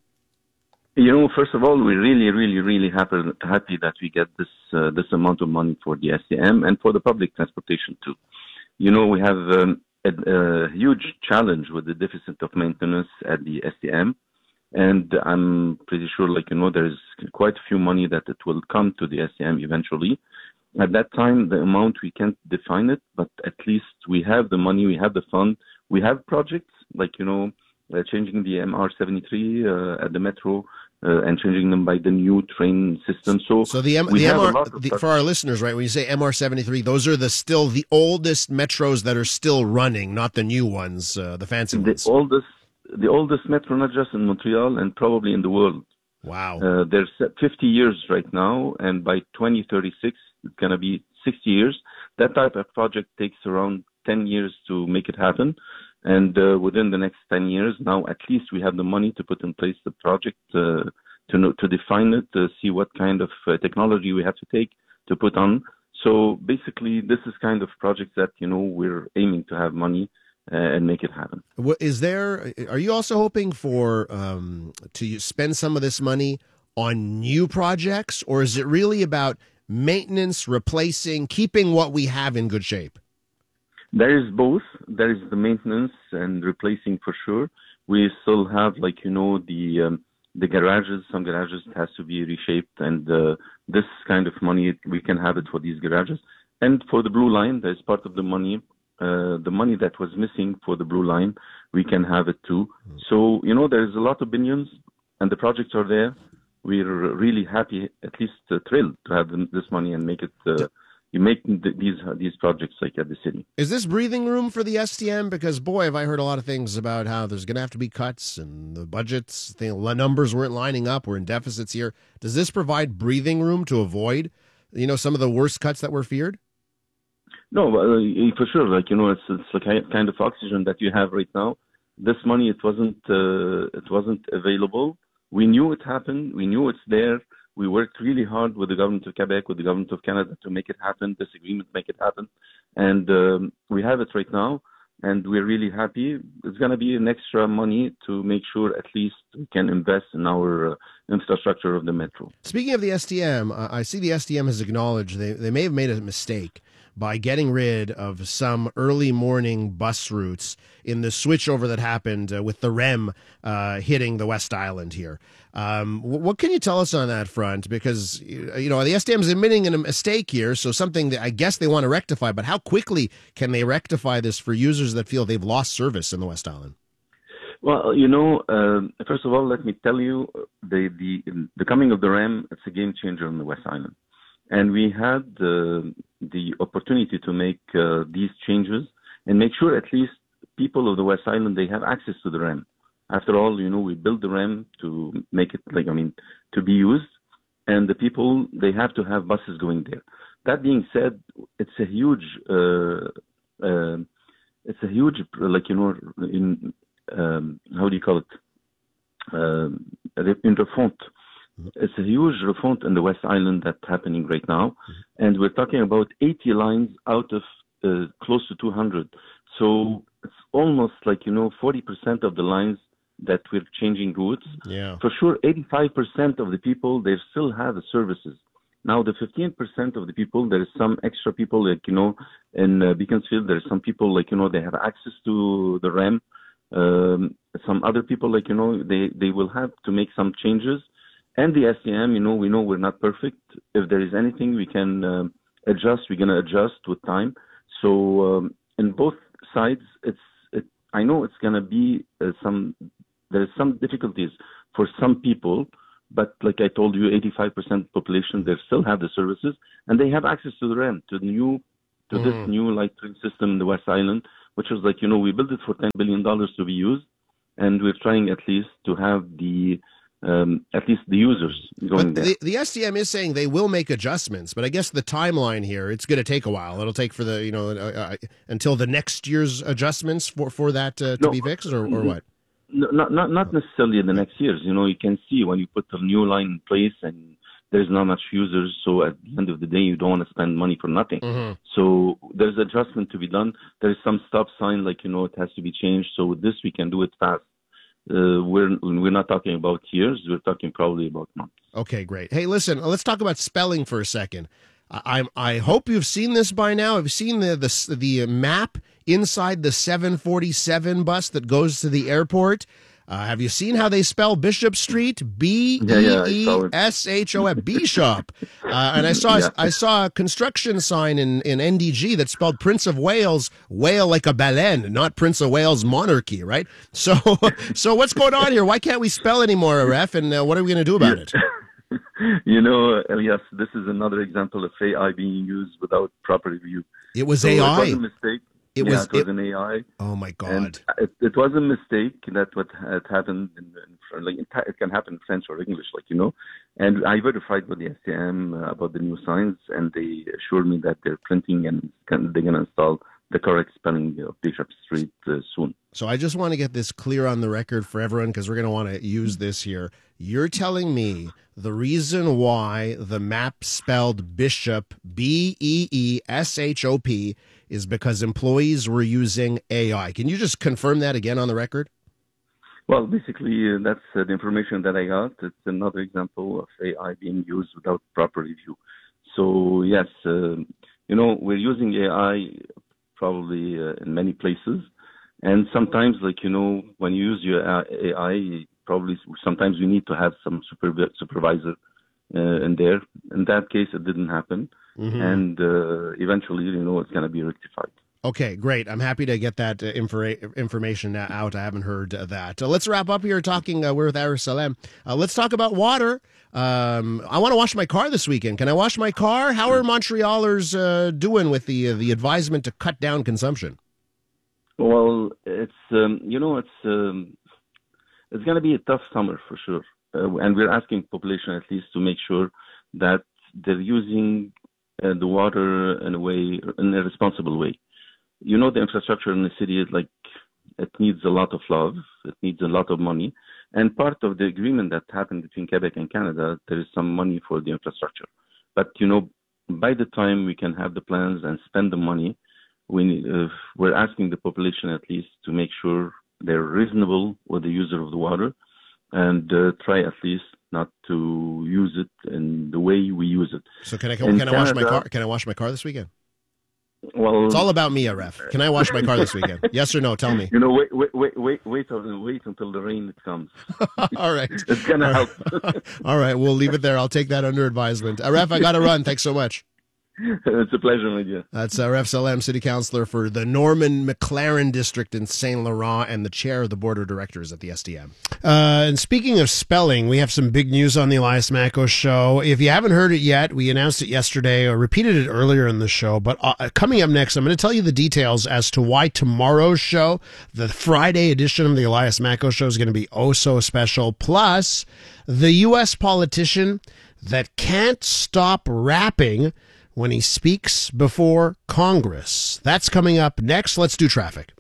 You know, first of all, we're really, really, really happy happy that we get this uh, this amount of money for the S T M and for the public transportation too. You know, we have um, a, a huge challenge with the deficit of maintenance at the S T M, and I'm pretty sure, like you know, there's quite a few money that it will come to the S T M eventually. At that time, the amount we can't define it, but at least we have the money, we have the fund, we have projects like you know. Uh, changing the M R seventy-three uh, at the metro uh, and changing them by the new train system. So, so the, M- the M R, the, for our listeners, right, when you say M R seventy-three, those are the still the oldest metros that are still running, not the new ones, uh, the fancy the ones. Oldest, the oldest metro, not just in Montreal and probably in the world. Wow. Uh, there's fifty years right now, and by twenty thirty-six, it's going to be sixty years. That type of project takes around ten years to make it happen. And uh, within the next ten years, now at least we have the money to put in place the project, uh, to know, to define it, to see what kind of uh, technology we have to take to put on. So basically, this is kind of projects that, you know, we're aiming to have money uh, and make it happen. Is there, are you also hoping for, um, to spend some of this money on new projects, or is it really about maintenance, replacing, keeping what we have in good shape? There is both. There is the maintenance and replacing for sure. We still have, like, you know, the um, the garages. Some garages has to be reshaped, and uh, this kind of money, we can have it for these garages. And for the Blue Line, there's part of the money, uh, the money that was missing for the Blue Line, we can have it too. Mm-hmm. So, you know, there's a lot of billions, and the projects are there. We're really happy, at least uh, thrilled to have this money and make it... Uh, You make these these projects like at the city. Is this breathing room for the S T M? Because, boy, have I heard a lot of things about how there's going to have to be cuts and the budgets, the numbers weren't lining up, we're in deficits here. Does this provide breathing room to avoid, you know, some of the worst cuts that were feared? No, uh, for sure. Like, you know, it's it's like kind of oxygen that you have right now. This money, it wasn't uh, it wasn't available. We knew it happened. We knew it's there. We worked really hard with the government of Quebec, with the government of Canada to make it happen, this agreement make it happen. And um, we have it right now, and we're really happy. It's going to be an extra money to make sure at least we can invest in our uh, infrastructure of the metro. Speaking of the S T M, uh, I see the S T M has acknowledged they, they may have made a mistake by getting rid of some early morning bus routes in the switchover that happened uh, with the R E M uh, hitting the West Island here. Um, what can you tell us on that front? Because, you know, the S T M is admitting a mistake here, so something that I guess they want to rectify, but how quickly can they rectify this for users that feel they've lost service in the West Island? Well, you know, uh, first of all, let me tell you, the, the, the coming of the R E M, it's a game changer on the West Island. And we had uh, the opportunity to make uh, these changes and make sure at least people of the West Island, they have access to the R E M. After all, you know, we built the R E M to make it, like, I mean, to be used. And the people, they have to have buses going there. That being said, it's a huge uh, uh, it's a huge, like, you know, in, um, how do you call it? Um, in refonte. It's a huge refonte in the West Island that's happening right now. And we're talking about eighty lines out of uh, close to two hundred. So it's almost like, you know, forty percent of the lines that we're changing routes. Yeah. For sure, eighty-five percent of the people, they still have the services. Now, the fifteen percent of the people, there is some extra people, like, you know, in uh, Beaconsfield, there's some people, like, you know, they have access to the R E M. Um, some other people, like, you know, they, they will have to make some changes. And the S D M, you know, we know we're not perfect. If there is anything we can um, adjust, we're going to adjust with time. So um, in both sides, it's it, I know it's going to be uh, some, there's some difficulties for some people, but like I told you, eighty-five percent population, they still have the services, and they have access to the R E M, to the new, to mm. this new light train system in the West Island, which was like, you know, we built it for ten billion dollars to be used, and we're trying at least to have the, um, at least the users going but there. The, the S D M is saying they will make adjustments, but I guess the timeline here, it's going to take a while. It'll take for the, you know, uh, uh, until the next year's adjustments for, for that uh, to No. be fixed, or, or what? No, not not not necessarily in the next years. You know, you can see when you put a new line in place and there's not much users, so at the end of the day, you don't want to spend money for nothing. Mm-hmm. So there's adjustment to be done. There's some stop sign, like, you know, it has to be changed. So with this, we can do it fast. Uh, we're we're not talking about years. We're talking probably about months. Okay, great. Hey, listen, let's talk about spelling for a second. I I hope you've seen this by now. Have you seen the the the map inside the seven forty-seven bus that goes to the airport? Uh, have you seen how they spell Bishop Street? B E E S H O F, Bishop. Uh, and I saw Yeah. I saw a construction sign in, in N D G that spelled Prince of Wales, whale like a baleine, not Prince of Wales monarchy, right? So so what's going on here? Why can't we spell anymore, Ref? And uh, what are we going to do about it? You know, Elias, this is another example of A I being used without proper review. It was So A I. It was a mistake. It yeah, was- it was it- an A I. Oh my God! And it, it was a mistake that what had happened. In, in, like it, it can happen in French or English, like, you know. And I verified with the S T M uh, about the new signs, and they assured me that they're printing and can, they're going to install the correct spelling of Bishop Street uh, soon. So I just want to get this clear on the record for everyone, because we're going to want to use this here. You're telling me the reason why the map spelled Bishop, B E E S H O P, is because employees were using A I. Can you just confirm that again on the record? Well, basically, uh, that's uh, the information that I got. It's another example of A I being used without proper review. So, yes, uh, you know, we're using A I probably uh, in many places. And sometimes, like, you know, when you use your A I, probably sometimes you need to have some supervi- supervisor uh, in there. In that case, it didn't happen. Mhm. And uh, eventually, you know, it's going to be rectified. Okay, great. I'm happy to get that uh, infor- information out. I haven't heard uh, that. Uh, let's wrap up here talking. Uh, we're with Arif Salem. Uh, let's talk about water. Um, I want to wash my car this weekend. Can I wash my car? How are Montrealers uh, doing with the uh, the advisement to cut down consumption? Well, it's um, you know, it's um, it's going to be a tough summer for sure, uh, and we're asking population at least to make sure that they're using uh, the water in a way, in a responsible way. You know, the infrastructure in the city is like, it needs a lot of love, it needs a lot of money, and part of the agreement that happened between Quebec and Canada, there is some money for the infrastructure. But you know, by the time we can have the plans and spend the money, we need, uh, we're asking the population at least to make sure they're reasonable with the user of the water, and uh, try at least not to use it in the way we use it. So can I In can I wash my Canada- car? Can I wash my car this weekend? Well, It's all about me, Aref. Can I wash my car this weekend? Yes or no? Tell me. You know, wait, wait, wait, wait, wait, till- wait until the rain comes. All right. It's gonna help. All right, we'll leave it there. I'll take that under advisement. Aref, I got to run. Thanks so much. It's a pleasure, my dear. That's uh, Aref Salem, City Councillor for the Norman McLaren District in Saint Laurent and the chair of the Board of Directors at the S D M. Uh, and speaking of spelling, we have some big news on the Elias Macko Show. If you haven't heard it yet, we announced it yesterday or repeated it earlier in the show. But uh, coming up next, I'm going to tell you the details as to why tomorrow's show, the Friday edition of the Elias Macko Show, is going to be oh so special. Plus, the U S politician that can't stop rapping when he speaks before Congress. That's coming up next. Let's do traffic.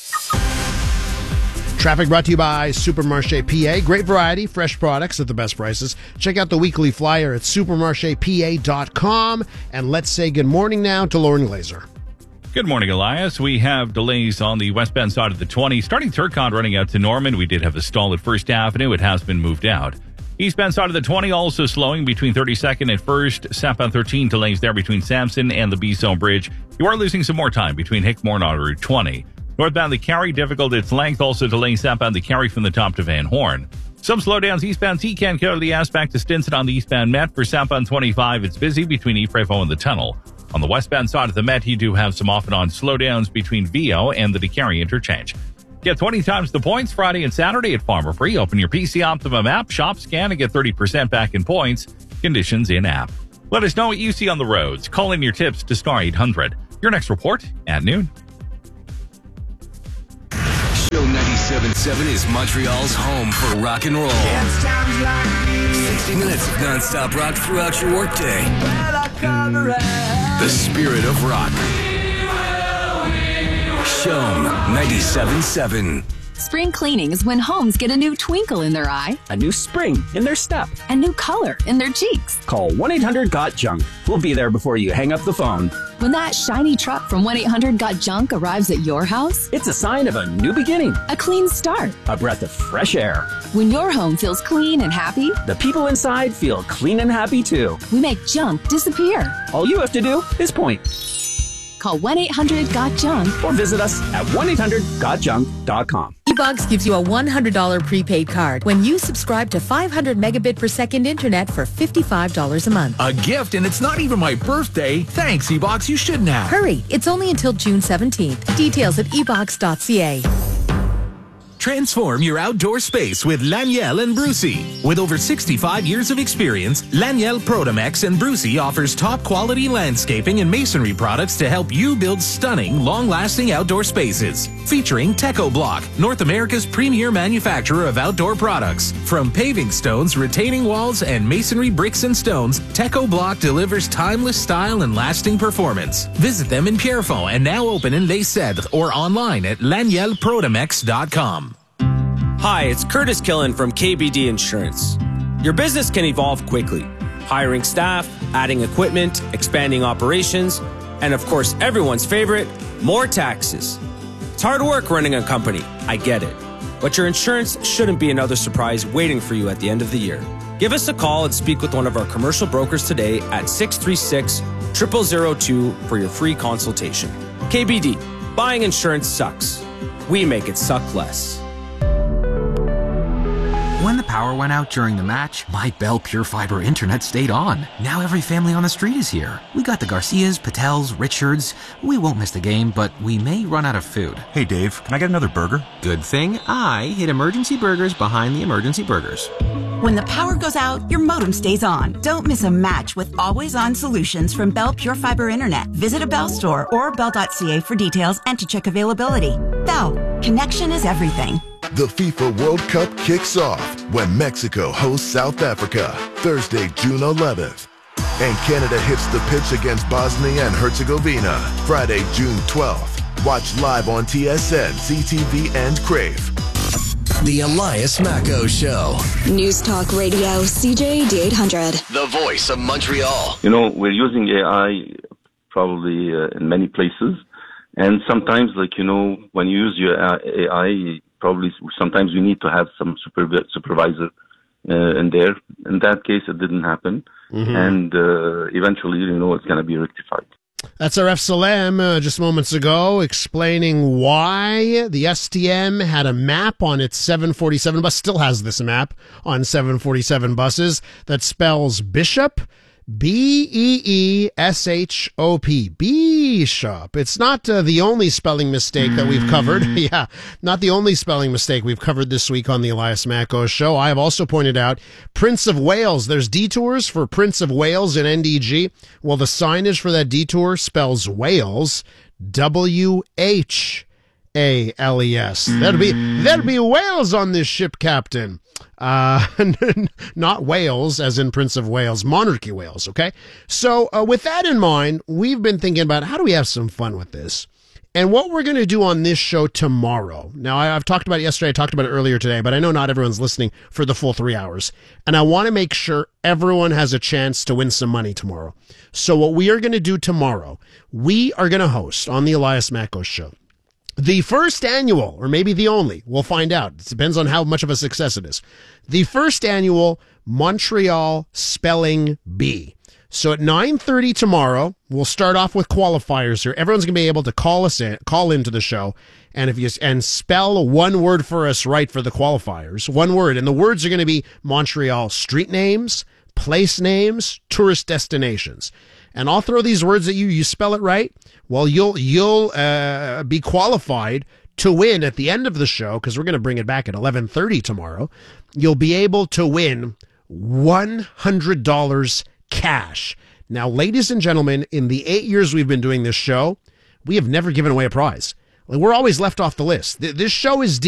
Traffic brought to you by Supermarché P A. Great variety, fresh products at the best prices. Check out the weekly flyer at supermarché p a dot com. And let's say good morning now to Lauren Glazer. Good morning, Elias. We have delays on the westbound side of the twenty. Starting Turcot running out to Norman. We did have a stall at First Avenue. It has been moved out. Eastbound side of the twenty also slowing between thirty-second and First. Southbound thirteen delays there between Sampson and the B-Zone Bridge. You are losing some more time between Hickmore and on Route twenty. Northbound the Carry, difficult its length, also delaying southbound the Carry from the top to Van Horn. Some slowdowns eastbound T-Can Courtly-Ass back to Stinson on the eastbound Met. For southbound twenty-five, it's busy between Ifrevo and the tunnel. On the westbound side of the Met, you do have some off and on slowdowns between Vio and the DeCarry interchange. Get twenty times the points Friday and Saturday at Farmer Free. Open your P C Optimum app, shop, scan, and get thirty percent back in points. Conditions in app. Let us know what you see on the roads. Call in your tips to star eight hundred. Your next report at noon. Show ninety-seven point seven is Montreal's home for rock and roll. sixty minutes of non-stop rock throughout your workday. The spirit of rock. Show ninety-seven point seven. Spring cleaning is when homes get a new twinkle in their eye, a new spring in their step, a new color in their cheeks. Call one eight hundred got junk. We'll be there before you hang up the phone. When that shiny truck from one eight hundred got junk arrives at your house, it's a sign of a new beginning, a clean start, a breath of fresh air. When your home feels clean and happy, the people inside feel clean and happy too. We make junk disappear. All you have to do is point. Call one eight hundred got junk or visit us at one eight hundred got junk dot com. E-Box gives you a one hundred dollars prepaid card when you subscribe to five hundred megabit per second internet for fifty-five dollars a month. A gift, and it's not even my birthday. Thanks, E-Box. You should now. Hurry. It's only until June seventeenth. Details at e box dot c a. Transform your outdoor space with Laniel and Brucey. With over sixty-five years of experience, Laniel Protomex and Brucey offers top-quality landscaping and masonry products to help you build stunning, long-lasting outdoor spaces. Featuring Teco Block, North America's premier manufacturer of outdoor products. From paving stones, retaining walls, and masonry bricks and stones, Teco Block delivers timeless style and lasting performance. Visit them in Pierrefonds and now open in Les Cèdres or online at laniel protomex dot com. Hi, it's Curtis Killen from K B D Insurance. Your business can evolve quickly. Hiring staff, adding equipment, expanding operations, and of course, everyone's favorite, more taxes. It's hard work running a company, I get it. But your insurance shouldn't be another surprise waiting for you at the end of the year. Give us a call and speak with one of our commercial brokers today at six three six, zero zero zero two for your free consultation. K B D, buying insurance sucks. We make it suck less. When the power went out during the match, my Bell Pure Fiber internet stayed on. Now every family on the street is here. We got the Garcias, Patels, Richards. We won't miss the game, but we may run out of food. Hey Dave, can I get another burger? Good thing I hid emergency burgers behind the emergency burgers. When the power goes out, your modem stays on. Don't miss a match with always-on solutions from Bell Pure Fiber Internet. Visit a Bell store or bell dot c a for details and to check availability. Bell, connection is everything. The FIFA World Cup kicks off when Mexico hosts South Africa, Thursday, June eleventh. And Canada hits the pitch against Bosnia and Herzegovina, Friday, June twelfth. Watch live on T S N, C T V, and Crave. The Elias Macco Show. News Talk Radio, C J A D eight hundred. The voice of Montreal. You know, we're using A I probably uh, in many places. And sometimes, like, you know, when you use your A I, probably sometimes you need to have some supervi- supervisor uh, in there. In that case, it didn't happen. Mm-hmm. And uh, eventually, you know, it's going to be rectified. That's Aref Salem uh, just moments ago explaining why the S T M had a map on its seven forty-seven bus, still has this map on seven forty-seven buses that spells Bishop, B E E S H O P, Bishop. It's not uh, the only spelling mistake that we've covered. Yeah, not the only spelling mistake we've covered this week on the Elias Macco Show. I have also pointed out Prince of Wales. There's detours for Prince of Wales in N D G. Well, the signage for that detour spells Wales, W H A L E S. There'll be, there'll be whales on this ship, Captain. Uh, not Wales, as in Prince of Wales, monarchy Wales, okay? So uh, with that in mind, we've been thinking about how do we have some fun with this? And what we're going to do on this show tomorrow. Now, I, I've talked about it yesterday, I talked about it earlier today, but I know not everyone's listening for the full three hours. And I want to make sure everyone has a chance to win some money tomorrow. So what we are going to do tomorrow, we are going to host on the Elias Mackos Show the first annual, or maybe the only, we'll find out. It depends on how much of a success it is. The first annual Montreal Spelling Bee. So at nine thirty tomorrow, we'll start off with qualifiers here. Everyone's going to be able to call us in, call into the show, and if you and spell one word for us right for the qualifiers, one word, and the words are going to be Montreal street names, place names, tourist destinations. And I'll throw these words at you. You spell it right. Well, you'll you'll uh, be qualified to win at the end of the show, because we're going to bring it back at eleven thirty tomorrow. You'll be able to win one hundred dollars cash. Now, ladies and gentlemen, in the eight years we've been doing this show, we have never given away a prize. We're always left off the list. This show is